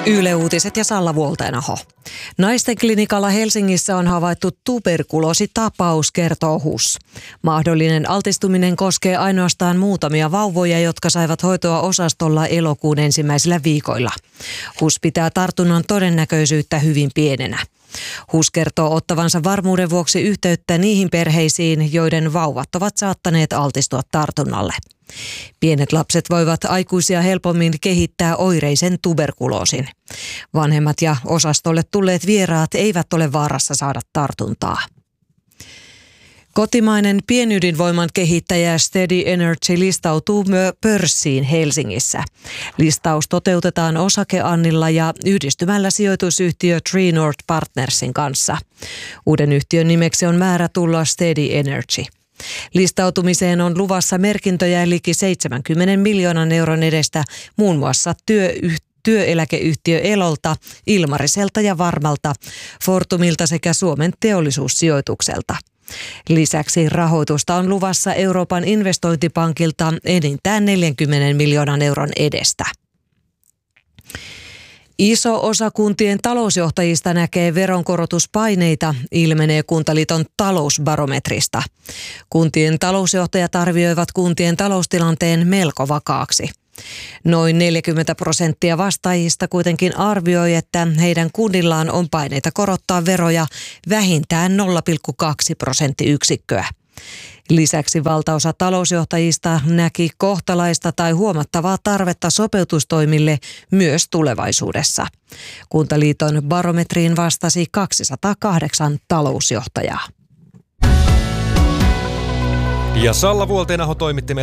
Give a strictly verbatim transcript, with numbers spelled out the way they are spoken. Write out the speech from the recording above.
Yle Uutiset ja Salla Vuoltenaho. Naisten klinikalla Helsingissä on havaittu tuberkuloositapaus, kertoo H U S. Mahdollinen altistuminen koskee ainoastaan muutamia vauvoja, jotka saivat hoitoa osastolla elokuun ensimmäisillä viikoilla. H U S pitää tartunnan todennäköisyyttä hyvin pienenä. H U S kertoo ottavansa varmuuden vuoksi yhteyttä niihin perheisiin, joiden vauvat ovat saattaneet altistua tartunnalle. Pienet lapset voivat aikuisia helpommin kehittää oireisen tuberkuloosin. Vanhemmat ja osastolle tulleet vieraat eivät ole vaarassa saada tartuntaa. Kotimainen pienydinvoiman kehittäjä Steady Energy listautuu pörssiin Helsingissä. Listaus toteutetaan osakeannilla ja yhdistymällä sijoitusyhtiö Tree North Partnersin kanssa. Uuden yhtiön nimeksi on määrä tulla Steady Energy. Listautumiseen on luvassa merkintöjä liki seitsemänkymmenen miljoonan euron edestä muun muassa työyhtiö. Työeläkeyhtiö Elolta, Ilmariselta ja Varmalta, Fortumilta sekä Suomen teollisuussijoitukselta. Lisäksi rahoitusta on luvassa Euroopan investointipankilta enintään neljänkymmenen miljoonan euron edestä. Iso osa kuntien talousjohtajista näkee veronkorotuspaineita, ilmenee Kuntaliiton talousbarometrista. Kuntien talousjohtajat arvioivat kuntien taloustilanteen melko vakaaksi. Noin neljäkymmentä prosenttia vastaajista kuitenkin arvioi, että heidän kunnillaan on paineita korottaa veroja vähintään nolla pilkku kaksi prosenttiyksikköä. Lisäksi valtaosa talousjohtajista näki kohtalaista tai huomattavaa tarvetta sopeutustoimille myös tulevaisuudessa. Kuntaliiton barometriin vastasi kaksisataakahdeksan talousjohtajaa. Ja Salla Vuoltenaho toimitti meille